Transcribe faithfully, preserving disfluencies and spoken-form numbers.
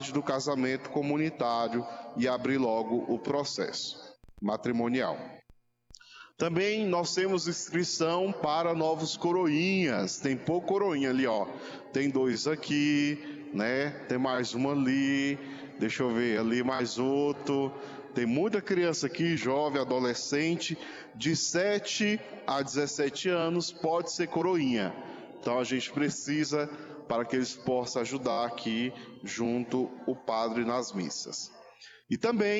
do casamento comunitário e abrir logo o processo matrimonial. Também nós temos inscrição para novos coroinhas. Tem pouco coroinha ali, ó. Tem dois aqui, né? Tem mais um ali. Deixa eu ver, ali mais outro. Tem muita criança aqui, jovem, adolescente, de sete a dezessete anos, pode ser coroinha. Então a gente precisa para que eles possam ajudar aqui junto o padre nas missas. E também